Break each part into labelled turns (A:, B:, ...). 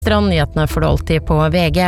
A: Nyhetene får du alltid på VG.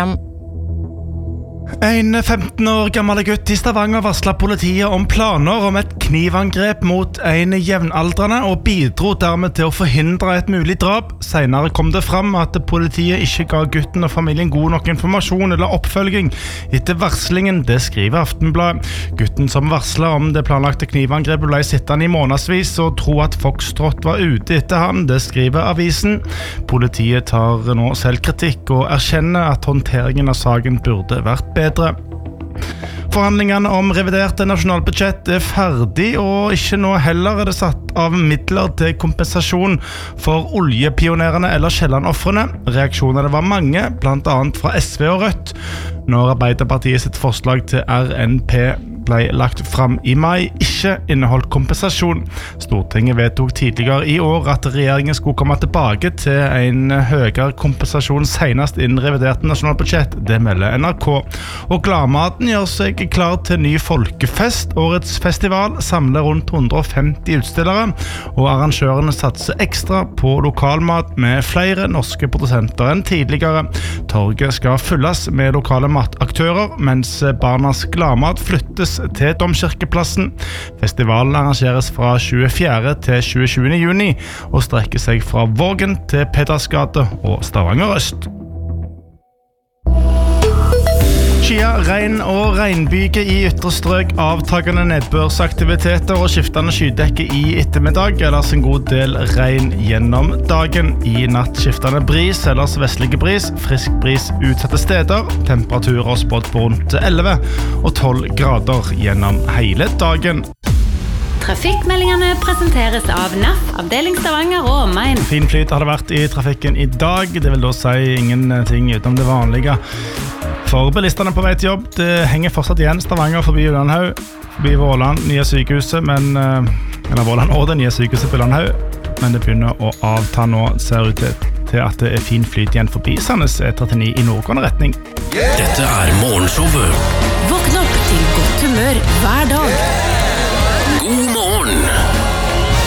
B: En 15 år gammel gutt I Stavanger varslet politiet om planer om et knivangrep mot en jevnaldrende og bidro dermed til å forhindre et mulig drap. Senere kom det fram at politiet ikke ga gutten og familien god nok informasjon eller oppfølging etter varslingen, det skriver Aftenbladet. Gutten som varslet om det planlagte knivangrepet ble sittende I månedsvis og tro at Foxtrot var ute etter han, det skriver avisen. Politiet tar nå selvkritikk og erkjenner at håndteringen av saken burde vært bedre. Forhandlingene om reviderte nasjonalbudsjett ferdig, og ikke nå heller det satt av midler til kompensasjon for oljepionerene eller Kielland-ofrene. Reaksjonene var mange, blant annet fra SV og Rødt, når Arbeiderpartiet sitt forslag til RNP ble lagt fram I mai, ikke inneholdt kompensasjon. Stortinget vedtok tidligere I år at regjeringen skulle komme tilbake til en høyere kompensasjon senest innen revidert nasjonalbudsjett, det melder NRK. Og Gladmaten gjør seg klar til ny folkefest. Årets festival samler rundt 150 utstillere, og arrangørene satser ekstra på lokalmat med flere norske produsenter enn tidligere. Torget skal fylles med lokale mataktører, mens Barnas Gladmat flyttes til Domkirkeplassen. Festivalen arrangeres fra 24. til 27. juni og strekker seg fra Vågen til Pedersgade og Stavanger Øst. Skia, regn og regnbyge I ytre strøk, avtagende nedbørsaktiviteter og skiftende skydekke I ettermiddag, ellers en god del regn gjennom dagen. I natt skiftende bris, ellers vestlige bris, frisk bris utsatte steder, temperaturer spådd på rundt 11 og 12 grader gjennom hele dagen.
C: Trafikkmeldingene presenteres av NAF, avdeling Stavanger og omegn.
B: Fin flyt har det vært I trafikken I dag, det vil da si ingenting utenom det vanlige. For bilistene på vei til jobb, det henger fortsatt igjen Stavanger forbi Ulandhaug, forbi Våland, nye sykehuset, eller Våland og det nye sykehuset på Ulandhaug, men det begynner å avta nå, ser ut til at det fin flyt igjen forbi Sandnes E39 I nordgående retning.
D: Dette morgenshowet.
A: Våkn opp til godt humør hver dag.
D: God morgen.